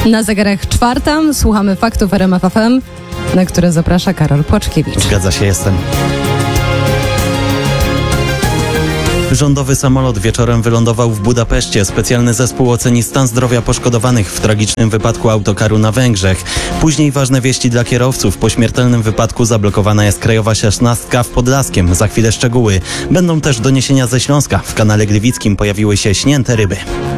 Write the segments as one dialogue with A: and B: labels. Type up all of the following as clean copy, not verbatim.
A: Na zegarach 4 słuchamy faktów RMF FM, na które zaprasza Karol Płaczkiewicz.
B: Zgadza się, jestem. Rządowy samolot wieczorem wylądował w Budapeszcie. Specjalny zespół oceni stan zdrowia poszkodowanych w tragicznym wypadku autokaru na Węgrzech. Później ważne wieści dla kierowców. Po śmiertelnym wypadku zablokowana jest krajowa 16 w Podlaskiem. Za chwilę szczegóły. Będą też doniesienia ze Śląska. W kanale Gliwickim pojawiły się śnięte ryby.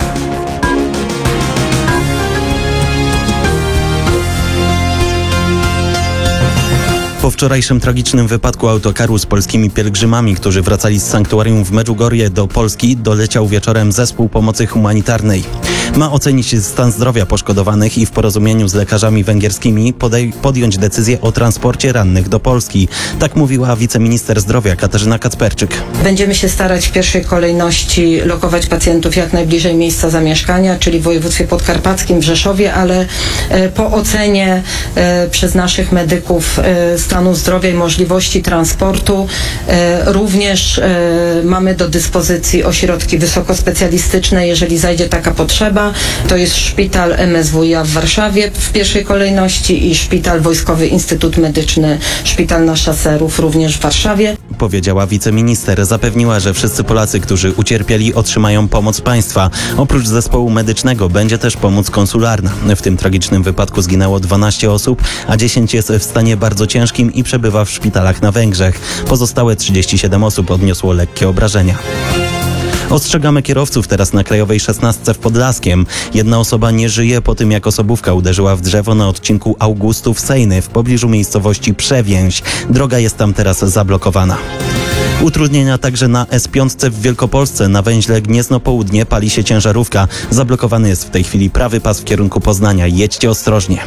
B: Po wczorajszym tragicznym wypadku autokaru z polskimi pielgrzymami, którzy wracali z sanktuarium w Medjugorje do Polski, doleciał wieczorem zespół pomocy humanitarnej. Ma ocenić stan zdrowia poszkodowanych i w porozumieniu z lekarzami węgierskimi podjąć decyzję o transporcie rannych do Polski. Tak mówiła wiceminister zdrowia Katarzyna Kacperczyk.
C: Będziemy się starać w pierwszej kolejności lokować pacjentów jak najbliżej miejsca zamieszkania, czyli w województwie podkarpackim, w Rzeszowie, ale po ocenie przez naszych medyków stanu zdrowia i możliwości transportu również mamy do dyspozycji ośrodki wysokospecjalistyczne, jeżeli zajdzie taka potrzeba. To jest szpital MSWiA w Warszawie w pierwszej kolejności i szpital Wojskowy Instytut Medyczny, szpital na Szaserów również w Warszawie.
B: Powiedziała wiceminister. Zapewniła, że wszyscy Polacy, którzy ucierpieli, otrzymają pomoc państwa. Oprócz zespołu medycznego będzie też pomoc konsularna. W tym tragicznym wypadku zginęło 12 osób, a 10 jest w stanie bardzo ciężkim i przebywa w szpitalach na Węgrzech. Pozostałe 37 osób odniosło lekkie obrażenia. Ostrzegamy kierowców teraz na krajowej 16 w Podlaskiem. Jedna osoba nie żyje po tym, jak osobówka uderzyła w drzewo na odcinku Augustów-Sejny w pobliżu miejscowości Przewięź. Droga jest tam teraz zablokowana. Utrudnienia także na S5 w Wielkopolsce. Na węźle Gniezno-Południe pali się ciężarówka. Zablokowany jest w tej chwili prawy pas w kierunku Poznania. Jedźcie ostrożnie.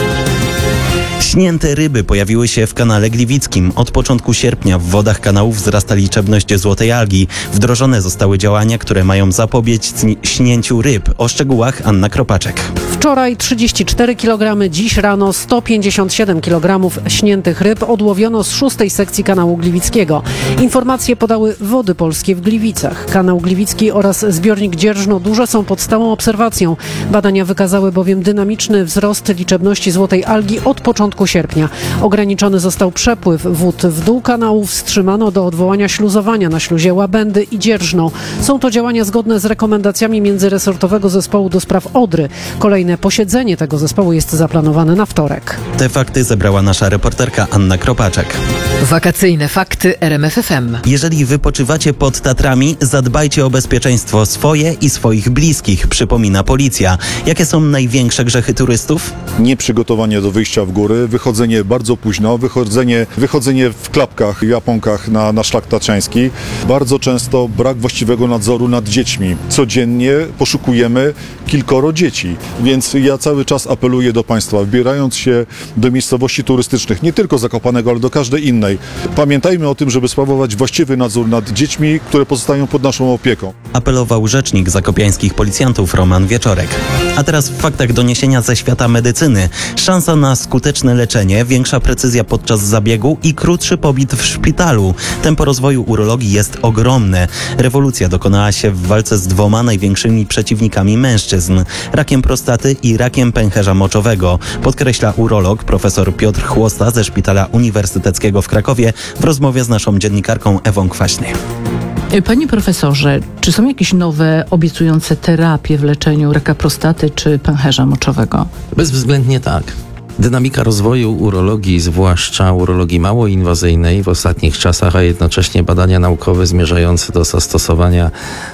B: Śnięte ryby pojawiły się w kanale Gliwickim. Od początku sierpnia w wodach kanałów wzrasta liczebność złotej algi. Wdrożone zostały działania, które mają zapobiec śnięciu ryb. O szczegółach Anna Kropaczek.
D: Wczoraj 34 kg, dziś rano 157 kg śniętych ryb odłowiono z 6. sekcji kanału Gliwickiego. Informacje podały Wody Polskie w Gliwicach. Kanał Gliwicki oraz zbiornik Dzierżno-Duże są pod stałą obserwacją. Badania wykazały bowiem dynamiczny wzrost liczebności złotej algi od początku sierpnia. Ograniczony został przepływ wód w dół kanałów, wstrzymano do odwołania śluzowania na śluzie Łabędy i Dzierżno. Są to działania zgodne z rekomendacjami międzyresortowego zespołu do spraw Odry. Kolejne posiedzenie tego zespołu jest zaplanowane na wtorek.
B: Te fakty zebrała nasza reporterka Anna Kropaczek.
E: Wakacyjne fakty RMF FM.
B: Jeżeli wypoczywacie pod Tatrami, zadbajcie o bezpieczeństwo swoje i swoich bliskich, przypomina policja. Jakie są największe grzechy turystów?
F: Nieprzygotowanie do wyjścia w góry, wychodzenie bardzo późno, wychodzenie w klapkach, japonkach na szlak tatrzański. Bardzo często brak właściwego nadzoru nad dziećmi. Codziennie poszukujemy kilkoro dzieci, więc ja cały czas apeluję do Państwa, wybierając się do miejscowości turystycznych, nie tylko Zakopanego, ale do każdej innej. Pamiętajmy o tym, żeby sprawować właściwy nadzór nad dziećmi, które pozostają pod naszą opieką.
B: Apelował rzecznik zakopiańskich policjantów Roman Wieczorek. A teraz w faktach doniesienia ze świata medycyny. Szansa na skuteczne leczenie, większa precyzja podczas zabiegu i krótszy pobyt w szpitalu. Tempo rozwoju urologii jest ogromne. Rewolucja dokonała się w walce z 2 największymi przeciwnikami mężczyzn. Rakiem prostaty i rakiem pęcherza moczowego. Podkreśla urolog profesor Piotr Chłosta ze Szpitala Uniwersyteckiego w Krakowie w rozmowie z naszą dziennikarką Ewą Kwaśny.
G: Panie profesorze, czy są jakieś nowe, obiecujące terapie w leczeniu raka prostaty czy pęcherza moczowego?
H: Bezwzględnie tak. Dynamika rozwoju urologii, zwłaszcza urologii mało inwazyjnej w ostatnich czasach, a jednocześnie badania naukowe zmierzające do zastosowania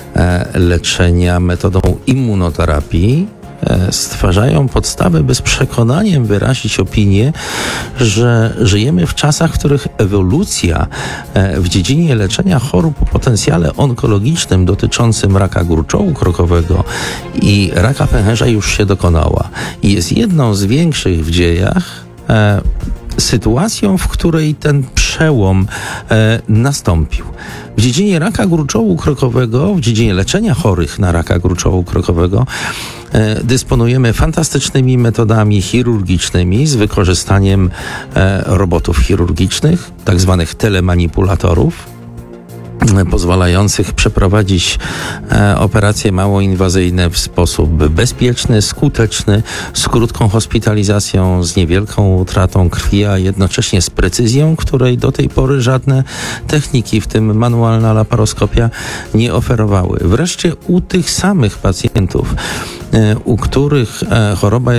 H: leczenia metodą immunoterapii stwarzają podstawę, by z przekonaniem wyrazić opinię, że żyjemy w czasach, w których ewolucja w dziedzinie leczenia chorób o potencjale onkologicznym dotyczącym raka gruczołu krokowego i raka pęcherza już się dokonała i jest jedną z większych w dziejach sytuacją, w której ten przełom nastąpił. W dziedzinie raka gruczołu krokowego, w dziedzinie leczenia chorych na raka gruczołu krokowego dysponujemy fantastycznymi metodami chirurgicznymi z wykorzystaniem robotów chirurgicznych, tak zwanych telemanipulatorów. pozwalających przeprowadzić operacje małoinwazyjne w sposób bezpieczny, skuteczny, z krótką hospitalizacją, z niewielką utratą krwi, a jednocześnie z precyzją, której do tej pory żadne techniki, w tym manualna laparoskopia, nie oferowały. Wreszcie u tych samych pacjentów, u których choroba